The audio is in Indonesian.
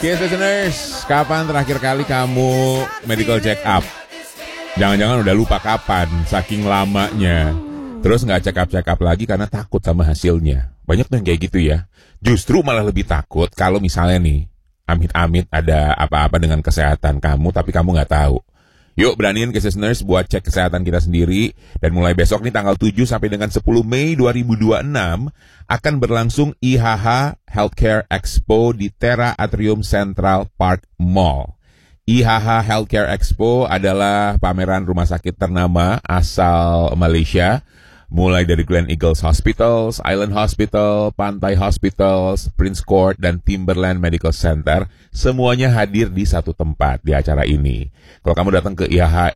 Kiss listeners, kapan terakhir kali kamu medical check up? Jangan-jangan udah lupa kapan, saking lamanya. Terus nggak check up lagi karena takut sama hasilnya. Banyak tuh yang kayak gitu ya. Justru malah lebih takut kalau misalnya nih, amit-amit ada apa-apa dengan kesehatan kamu, tapi kamu nggak tahu. Yuk beraniin Kiss listeners buat cek kesehatan kita sendiri. Dan mulai besok nih tanggal 7 sampai dengan 10 Mei 2026 akan berlangsung IHH Healthcare Expo di Terra Atrium Central Park Mall. IHH Healthcare Expo adalah pameran rumah sakit ternama asal Malaysia. Mulai dari Glen Eagles Hospitals, Island Hospital, Pantai Hospitals, Prince Court, dan Timberland Medical Center. Semuanya hadir di satu tempat di acara ini. Kalau kamu datang ke IHH